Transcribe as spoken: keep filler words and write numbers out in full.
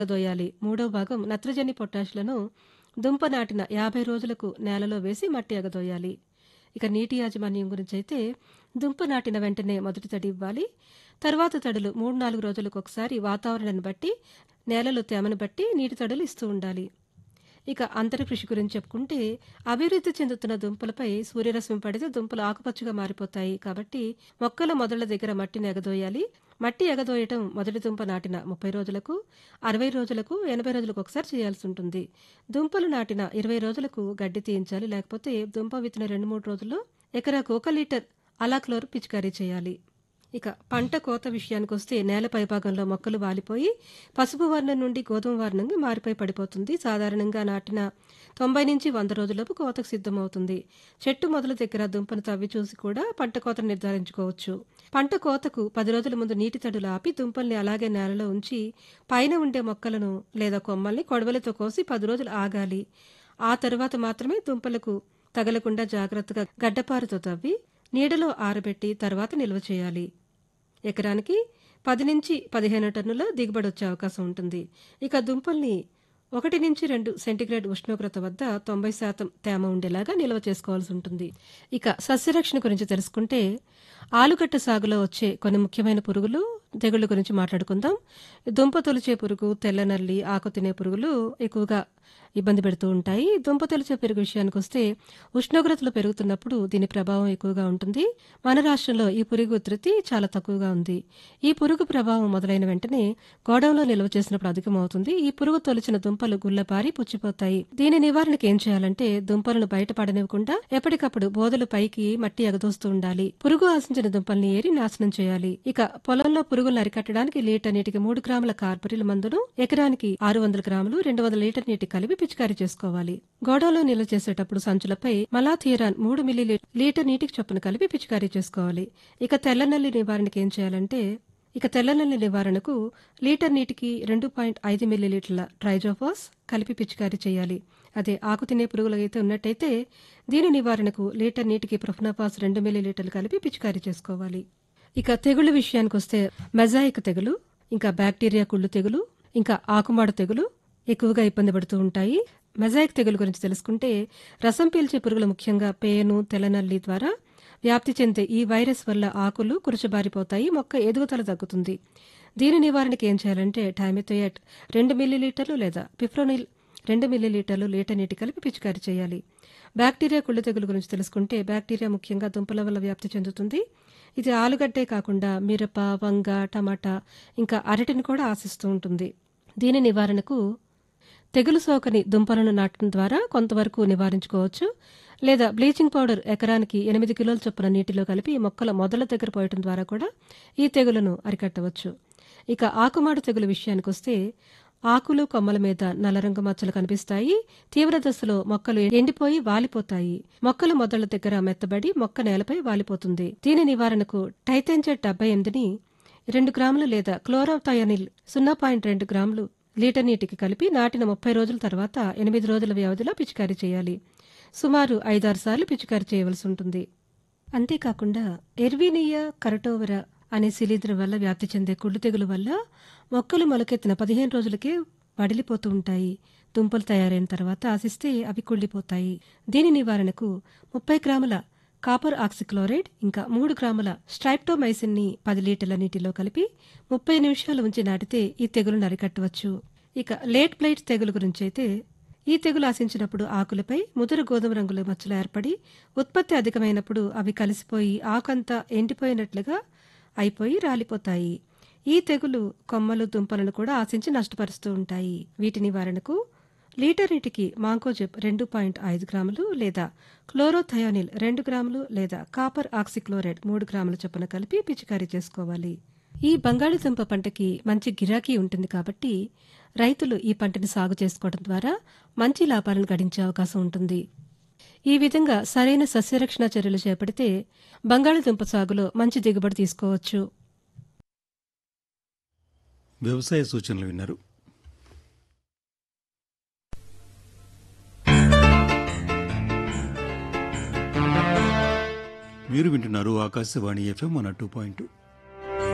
దోయాలి. మూడో భాగం నత్రజని, పొటాషులను దుంప నాటిన యాభై రోజులకు నేలలో వేసి మట్టి ఎగదోయాలి. ఇక నీటి యాజమాన్యం గురించైతే దుంప నాటిన వెంటనే మొదటి తడి ఇవ్వాలి. తర్వాత తడులు మూడు నాలుగు రోజులకు ఒకసారి వాతావరణాన్ని బట్టి, నేలలో తేమను బట్టి నీటి తడులు ఇస్తూ ఉండాలి. ఇక అంతర కృషి గురించి చెప్పుకుంటే అభివృద్ధి చెందుతున్న దుంపలపై సూర్యరశ్మి పడితే దుంపలు ఆకుపచ్చగా మారిపోతాయి. కాబట్టి మొక్కల మొదళ్ల దగ్గర మట్టిని ఎగదోయాలి. మట్టి ఎగదోయటం మొదటి దుంప నాటిన ముప్పై రోజులకు, అరవై రోజులకు, ఎనభై రోజులకు ఒకసారి చేయాల్సి ఉంటుంది. దుంపలు నాటిన ఇరవై రోజులకు గడ్డి తీయించాలి. లేకపోతే దుంప విత్తిన రెండు మూడు రోజుల్లో ఎకరాకు ఒక లీటర్ అలాక్లోర్ పిచికారీ చేయాలి. ఇక పంట కోత విషయానికొస్తే నేల పైభాగంలో మొక్కలు వాలిపోయి పసుపు వర్ణం నుండి గోధుమ వర్ణంగా మారిపోయి పడిపోతుంది. సాధారణంగా నాటిన తొంభై నుంచి వంద రోజులకు కోతకు సిద్ధమవుతుంది. చెట్టు మొదల దగ్గర దుంపను తవ్వి చూసి కూడా పంట కోతను నిర్ధారించుకోవచ్చు. పంట కోతకు పది రోజుల ముందు నీటి తడులు ఆపి దుంపల్ని అలాగే నేలలో ఉంచి పైన ఉండే మొక్కలను లేదా కొమ్మల్ని కొడవలితో కోసి పది రోజులు ఆగాలి. ఆ తర్వాత మాత్రమే దుంపలకు తగలకుండా జాగ్రత్తగా గడ్డపారతో తవ్వి నీడలో ఆరబెట్టి తర్వాత నిల్వ చేయాలి. ఎకరానికి పది నుంచి పదిహేను టన్నుల దిగుబడి వచ్చే అవకాశం ఉంటుంది. ఇక దుంపల్ని ఒకటి నుంచి రెండు సెంటీగ్రేడ్ ఉష్ణోగ్రత వద్ద తొంభై శాతం తేమ ఉండేలాగా నిల్వ చేసుకోవాల్సి ఉంటుంది. ఇక సస్యరక్షణ గురించి తెలుసుకుంటే ఆలుగడ్డ సాగులో వచ్చే కొన్ని ముఖ్యమైన పురుగులు, తెగుళ్ల గురించి మాట్లాడుకుందాం. దుంప తొలిచే పురుగు, తెల్లనల్లి, ఆకు తినే పురుగులు ఎక్కువగా ఇబ్బంది పెడుతూ ఉంటాయి. దుంప తొలిచే పురుగు విషయానికి వస్తే ఉష్ణోగ్రతలు పెరుగుతున్నప్పుడు దీని ప్రభావం ఎక్కువగా ఉంటుంది. మన రాష్ట్రంలో ఈ పురుగు ఉధృతి చాలా తక్కువగా ఉంది. ఈ పురుగు ప్రభావం మొదలైన వెంటనే గోడౌన్లో నిల్వ చేసినప్పుడు అధికమవుతుంది. ఈ పురుగు తొలిచిన దుంపలు గుల్లబారి పుచ్చిపోతాయి. దీని నివారణకు ఏం చేయాలంటే దుంపలను బయట పడనివ్వకుండా ఎప్పటికప్పుడు బోదలు పైకి మట్టి ఎగదోస్తూ ఉండాలి. పురుగు ఆశించిన దుంపల్ని ఏరి నాశనం చేయాలి. ఇక పొలంలో పురుగులను అరికట్టడానికి లీటర్ నీటికి మూడు గ్రాముల కార్బరిల్ మందును ఎకరానికి ఆరు వందల గ్రాములు రెండు వందల లీటర్ నీటి కలిపి పిచికారీ చేసుకోవాలి. గోడౌన్లో నిల్వ చేసేటప్పుడు సంచులపై మలాథియరాన్ మూడు మిల్లీ లీటర్ నీటికి చొప్పున కలిపి పిచికారీ చేసుకోవాలి. ఇక తెల్లనల్లి నివారణకు ఏం చేయాలంటే ఇక తెల్లనల్లి నివారణకు లీటర్ నీటికి రెండు పాయింట్ ఐదు మిల్లీలీటర్ల ట్రైజోఫాస్ కలిపి పిచికారీ చేయాలి. అదే ఆకు తినే పురుగులు అయితే ఉన్నట్టయితే దీని నివారణకు లీటర్ నీటికి ప్రొఫెనాఫాస్ రెండు మిల్లీలీటర్లు కలిపి పిచికారీ చేసుకోవాలి. ఇక తెగుళ్ళ విషయానికి వస్తే మెజాయిక్ తెగులు, ఇంకా బ్యాక్టీరియా కుళ్ళు తెగులు, ఇంకా ఆకుమాడ తెగులు ఎక్కువగా ఇబ్బంది పడుతూ ఉంటాయి. మెజాయిక్ తెగులు గురించి తెలుసుకుంటే రసం పీల్చే పురుగులు ముఖ్యంగా పేను, తెల్లనల్లి ద్వారా వ్యాప్తి చెందే ఈ వైరస్ వల్ల ఆకులు కురుచబారిపోతాయి, మొక్క ఎదుగుదల తగ్గుతుంది. దీని నివారణకి ఏం చేయాలంటే థైమిథోయేట్ రెండు మిల్లీలీటర్లు లేదా పిప్రోనిల్ రెండు మిల్లీలీటర్లు లీటర్ నీటి కలిపి పిచికారీ చేయాలి. బ్యాక్టీరియా కుళ్ళు తెగులు గురించి తెలుసుకుంటే బ్యాక్టీరియా ముఖ్యంగా దుంపల వల్ల వ్యాప్తి చెందుతుంది. ఇది ఆలుగడ్డే కాకుండా మిరప, వంగ, టమాటా ఇంకా అరటిని కూడా ఆశిస్తూ ఉంటుంది. దీని నివారణకు తెగులు సోకని దుంపలను నాటడం ద్వారా కొంతవరకు నివారించుకోవచ్చు. లేదా బ్లీచింగ్ పౌడర్ ఎకరానికి ఎనిమిది కిలోల చొప్పున నీటిలో కలిపి మొక్కల మొదల దగ్గర పోయటం ద్వారా కూడా ఈ తెగులను అరికట్టవచ్చు. ఇక ఆకుమాడు తెగులు విషయానికి వస్తే ఆకులు, కొమ్మల మీద నల్లరంగు మచ్చలు కనిపిస్తాయి. తీవ్ర దశలో మొక్కలు ఎండిపోయి వాలిపోతాయి. మొక్కల మొదళ్ల దగ్గర మెత్తబడి మొక్క నేలపై వాలిపోతుంది. దీని నివారణకు టైథెంజెట్ డెబ్బై ఎనిమిదిని రెండు గ్రాములు లేదా క్లోరోథయానిల్ సున్నా పాయింట్ రెండు గ్రాములు లీటర్ నీటికి కలిపి నాటిన ముప్పై రోజుల తర్వాత ఎనిమిది రోజుల వ్యవధిలో పిచికారీ చేయాలి. సుమారు ఐదారు సార్లు పిచికారీ చేయవలసి ఉంటుంది. అంతేకాకుండా ఎర్వీనియా కరటోవరా అనే శిలీంధ్రం వల్ల వ్యాప్తి చెందే కుళ్ళు తెగులు వల్ల మొక్కలు మొలకెత్తిన పదిహేను రోజులకే వడిలిపోతూ ఉంటాయి. దుంపలు తయారైన తర్వాత ఆశిస్తే అవి కుళ్ళిపోతాయి. దీని నివారణకు ముప్పై గ్రాముల కాపర్ ఆక్సిక్లోరైడ్ ఇంకా మూడు గ్రాముల స్ట్రైప్టోమైసిన్ ని పది లీటర్ల నీటిలో కలిపి ముప్పై నిమిషాలు ఉంచి నాటితే ఈ తెగులును అరికట్టవచ్చు. ఇక లేట్ బ్లైట్ తెగులు గురించి అయితే ఈ తెగులు ఆశించినప్పుడు ఆకులపై ముదురు గోధుమ రంగుల మచ్చలు ఏర్పడి ఉత్పత్తి అధికమైనప్పుడు అవి కలిసిపోయి ఆకంతా ఎండిపోయినట్లుగా అయిపోయి రాలిపోతాయి. ఈ తెగులు కొమ్మలు, దుంపలను కూడా ఆశించి నష్టపరుస్తూ ఉంటాయి. వీటి నివారణకు లీటర్ నీటికి మాంకోజెబ్ రెండు పాయింట్ ఐదు గ్రాములు లేదా క్లోరోథయానిల్ రెండు గ్రాములు లేదా కాపర్ ఆక్సిక్లోరైడ్ మూడు గ్రాముల చొప్పున కలిపి పిచికారీ చేసుకోవాలి. ఈ బంగాళదుంప పంటకి మంచి గిరాకీ ఉంటుంది కాబట్టి రైతులు ఈ పంటని సాగు చేసుకోవడం ద్వారా మంచి లాభాలను గడించే అవకాశం ఉంటుంది. ఈ విధంగా సరైన సస్యరక్షణ చర్యలు చేపడితే బంగాళదుంప సాగులో మంచి దిగుబడి తీసుకోవచ్చు. వ్యవసాయ సూచనలు విన్నారు. మీరు వింటున్నారు Akashvani FM one two point